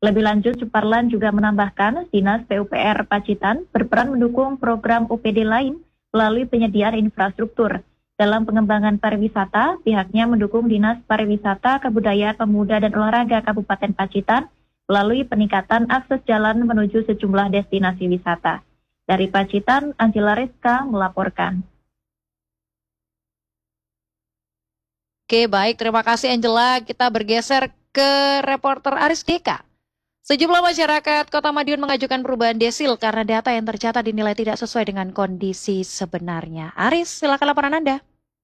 Lebih lanjut, Suparlan juga menambahkan Dinas PUPR Pacitan berperan mendukung program UPD lain melalui penyediaan infrastruktur. Dalam pengembangan pariwisata, pihaknya mendukung Dinas Pariwisata, Kebudayaan, Pemuda, dan Olahraga Kabupaten Pacitan melalui peningkatan akses jalan menuju sejumlah destinasi wisata. Dari Pacitan, Angela Rizka melaporkan. Oke, baik. Terima kasih Angela. Kita bergeser ke reporter Aris Deka. Sejumlah masyarakat Kota Madiun mengajukan perubahan desil karena data yang tercatat dinilai tidak sesuai dengan kondisi sebenarnya. Aris, silakan laporan Anda.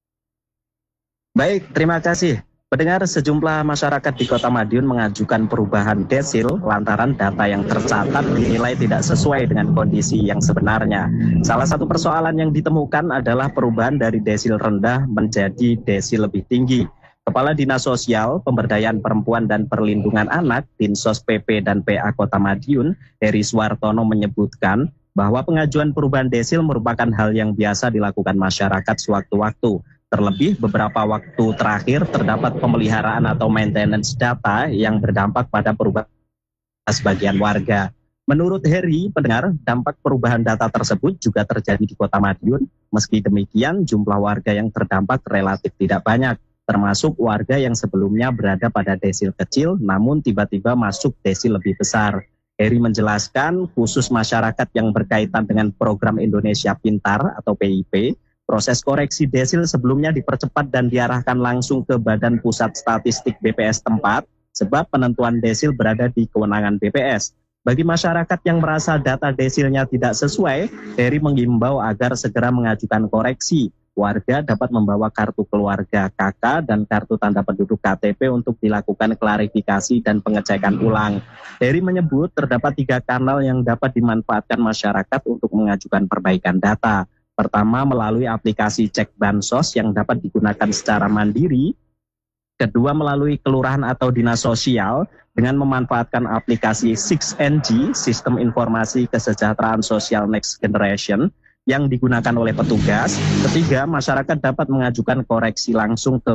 Baik, terima kasih. Pendengar, sejumlah masyarakat di Kota Madiun mengajukan perubahan desil lantaran data yang tercatat dinilai tidak sesuai dengan kondisi yang sebenarnya. Salah satu persoalan yang ditemukan adalah perubahan dari desil rendah menjadi desil lebih tinggi. Kepala Dinas Sosial, Pemberdayaan Perempuan dan Perlindungan Anak, Dinsos PP dan PA Kota Madiun, Heri Suwartono menyebutkan bahwa pengajuan perubahan desil merupakan hal yang biasa dilakukan masyarakat sewaktu-waktu. Terlebih beberapa waktu terakhir terdapat pemeliharaan atau maintenance data yang berdampak pada perubahan sebagian warga. Menurut Heri, pendengar, dampak perubahan data tersebut juga terjadi di Kota Madiun. Meski demikian, jumlah warga yang terdampak relatif tidak banyak, termasuk warga yang sebelumnya berada pada desil kecil namun tiba-tiba masuk desil lebih besar. Heri menjelaskan khusus masyarakat yang berkaitan dengan program Indonesia Pintar atau PIP, proses koreksi desil sebelumnya dipercepat dan diarahkan langsung ke Badan Pusat Statistik BPS tempat sebab penentuan desil berada di kewenangan BPS. Bagi masyarakat yang merasa data desilnya tidak sesuai, Heri mengimbau agar segera mengajukan koreksi. Warga dapat membawa kartu keluarga KK dan kartu tanda penduduk KTP untuk dilakukan klarifikasi dan pengecekan ulang. Heri menyebut terdapat 3 kanal yang dapat dimanfaatkan masyarakat untuk mengajukan perbaikan data. Pertama, melalui aplikasi Cek Bansos yang dapat digunakan secara mandiri. Kedua, melalui kelurahan atau dinas sosial dengan memanfaatkan aplikasi 6NG, Sistem Informasi Kesejahteraan Sosial Next Generation, yang digunakan oleh petugas. Ketiga, masyarakat dapat mengajukan koreksi langsung ke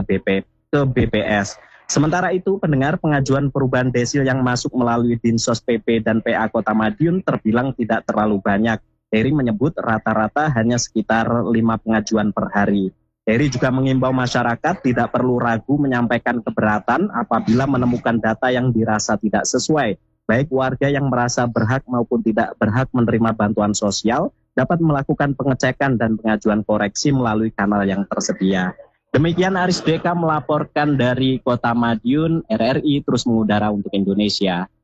BPS. Sementara itu, pendengar, pengajuan perubahan desil yang masuk melalui Dinsos PP dan PA Kota Madiun terbilang tidak terlalu banyak. Heri menyebut rata-rata hanya sekitar 5 pengajuan per hari. Heri juga mengimbau masyarakat tidak perlu ragu menyampaikan keberatan apabila menemukan data yang dirasa tidak sesuai. Baik warga yang merasa berhak maupun tidak berhak menerima bantuan sosial dapat melakukan pengecekan dan pengajuan koreksi melalui kanal yang tersedia. Demikian Aris Deka melaporkan dari Kota Madiun, RRI terus mengudara untuk Indonesia.